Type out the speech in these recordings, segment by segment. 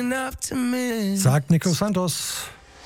Sagt Nico Santos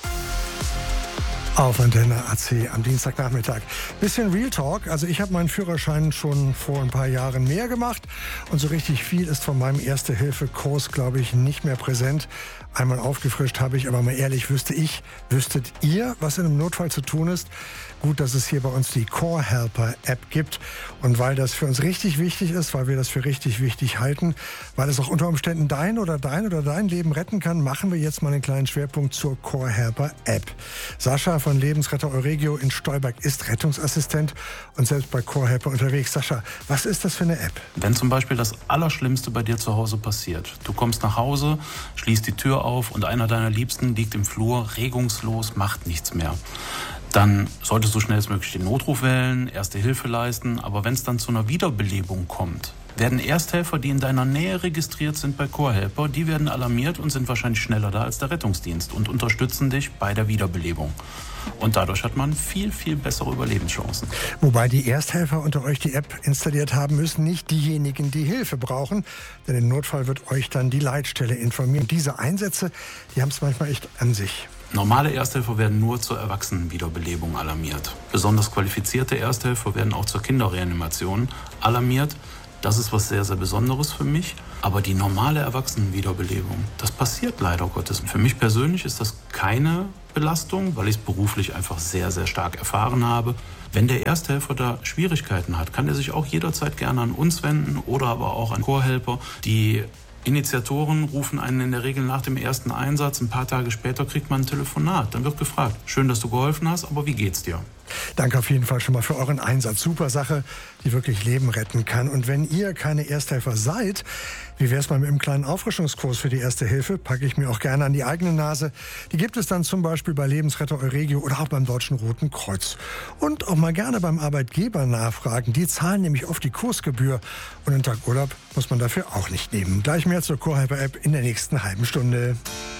auf Antenne AC am Dienstagnachmittag. Bisschen Real Talk. Also ich habe meinen Führerschein schon vor ein paar Jahren mehr gemacht und so richtig viel ist von meinem Erste-Hilfe-Kurs, glaube ich, nicht mehr präsent. Einmal aufgefrischt habe ich, aber mal ehrlich, wüsstet ihr, was in einem Notfall zu tun ist? Gut, dass es hier bei uns die Core Helper App gibt und weil das für uns richtig wichtig ist, weil wir das für richtig wichtig halten, weil es auch unter Umständen dein Leben retten kann, machen wir jetzt mal einen kleinen Schwerpunkt zur Core Helper App. Sascha von Lebensretter Euregio in Stolberg ist Rettungsassistent und selbst bei Core Helper unterwegs. Sascha, was ist das für eine App? Wenn zum Beispiel das Allerschlimmste bei dir zu Hause passiert, du kommst nach Hause, schließt die Tür auf und einer deiner Liebsten liegt im Flur, regungslos, macht nichts mehr. Dann solltest du schnellstmöglich den Notruf wählen, Erste Hilfe leisten. Aber wenn es dann zu einer Wiederbelebung kommt, werden Ersthelfer, die in deiner Nähe registriert sind bei Core Helper, die werden alarmiert und sind wahrscheinlich schneller da als der Rettungsdienst und unterstützen dich bei der Wiederbelebung. Und dadurch hat man viel, viel bessere Überlebenschancen. Wobei die Ersthelfer unter euch die App installiert haben müssen, nicht diejenigen, die Hilfe brauchen. Denn im Notfall wird euch dann die Leitstelle informieren. Diese Einsätze, die haben es manchmal echt an sich. Normale Ersthelfer werden nur zur Erwachsenenwiederbelebung alarmiert. Besonders qualifizierte Ersthelfer werden auch zur Kinderreanimation alarmiert. Das ist was sehr, sehr Besonderes für mich. Aber die normale Erwachsenenwiederbelebung, das passiert leider Gottes. Für mich persönlich ist das keine Belastung, weil ich es beruflich einfach sehr, sehr stark erfahren habe. Wenn der Ersthelfer da Schwierigkeiten hat, kann er sich auch jederzeit gerne an uns wenden oder aber auch an Core Helper. Die Initiatoren rufen einen in der Regel nach dem ersten Einsatz. Ein paar Tage später kriegt man ein Telefonat. Dann wird gefragt, schön, dass du geholfen hast, aber wie geht's dir? Danke auf jeden Fall schon mal für euren Einsatz. Super Sache, die wirklich Leben retten kann. Und wenn ihr keine Ersthelfer seid, wie wäre es mal mit einem kleinen Auffrischungskurs für die Erste Hilfe? Packe ich mir auch gerne an die eigene Nase. Die gibt es dann zum Beispiel bei Lebensretter Euregio oder auch beim Deutschen Roten Kreuz. Und auch mal gerne beim Arbeitgeber nachfragen. Die zahlen nämlich oft die Kursgebühr. Und einen Tag Urlaub muss man dafür auch nicht nehmen. Gleich mehr zur Core Helper App in der nächsten halben Stunde.